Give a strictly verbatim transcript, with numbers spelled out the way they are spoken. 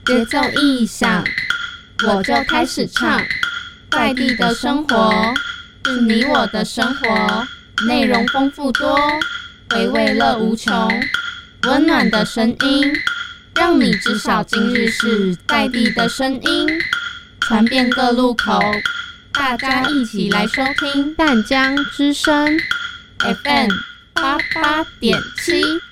节奏一响，我就开始唱。在地的生活是你我的生活，内容丰富多，回味乐无穷。温暖的声音，让你知晓今日事，在地的声音传遍各路口。大家一起来收听淡江之声 F M 八八点七。